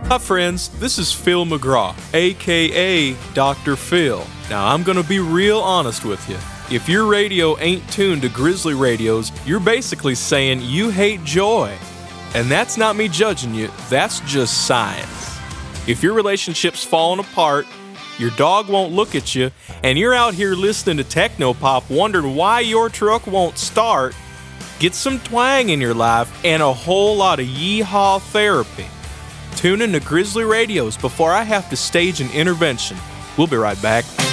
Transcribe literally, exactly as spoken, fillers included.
Hi friends, this is Phil McGraw, aka Doctor Phil. Now I'm gonna be real honest with you. If your radio ain't tuned to Grizzly radios, you're basically saying you hate joy. And that's not me judging you, that's just science. If your relationship's falling apart, your dog won't look at you, and you're out here listening to techno-pop wondering why your truck won't start, get some twang in your life and a whole lot of yeehaw therapy. Tune in to Grizzly Radios before I have to stage an intervention. We'll be right back.